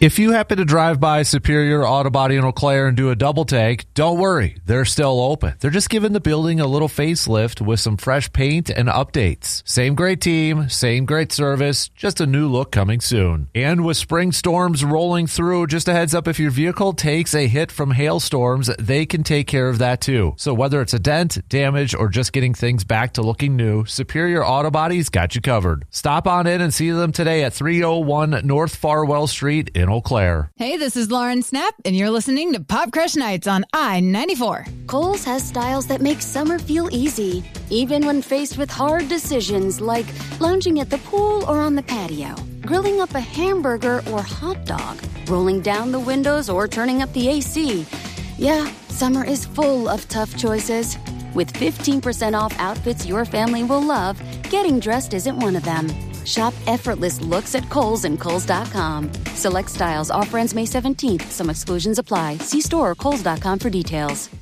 If you happen to drive by Superior Auto Body in Eau Claire and do a double take, don't worry, they're still open. They're just giving the building a little facelift with some fresh paint and updates. Same great team, same great service, just a new look coming soon. And with spring storms rolling through, just a heads up, if your vehicle takes a hit from hailstorms, they can take care of that too. So whether it's a dent, damage, or just getting things back to looking new, Superior Auto Body's got you covered. Stop on in and see them today at 301 North Farwell Street in Eau Claire. Hey, this is Lauren Snap, and you're listening to Pop Crush Nights on I-94. Kohl's has styles that make summer feel easy, even when faced with hard decisions like lounging at the pool or on the patio, grilling up a hamburger or hot dog, rolling down the windows or turning up the AC. Yeah, summer is full of tough choices. With 15% off outfits your family will love, getting dressed isn't one of them. Shop effortless looks at Kohl's and Kohl's.com. Select styles. Offer ends May 17th. Some exclusions apply. See store or Kohl's.com for details.